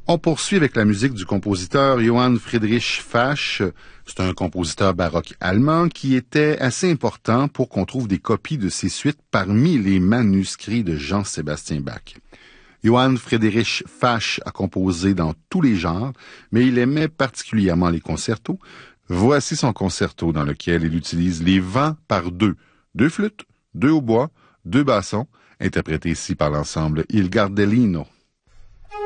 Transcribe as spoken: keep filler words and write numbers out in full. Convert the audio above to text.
On poursuit avec la musique du compositeur Johann Friedrich Fasch. C'est un compositeur baroque allemand qui était assez important pour qu'on trouve des copies de ses suites parmi les manuscrits de Jean-Sébastien Bach. Johann Friedrich Fasch a composé dans tous les genres, mais il aimait particulièrement les concertos. Voici son concerto dans lequel il utilise les vents par deux. Deux flûtes, deux hautbois, deux bassons, interprétés ici par l'ensemble Il Gardellino.